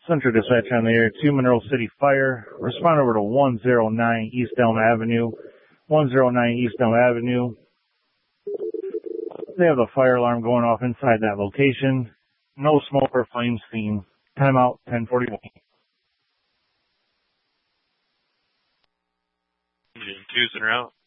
Central Dispatch on the air, 2 Mineral City Fire. Respond over to 109 East Elm Avenue. 109 East Elm Avenue. They have the fire alarm going off inside that location. No smoke or flames seen. Timeout 1041. Twos and out.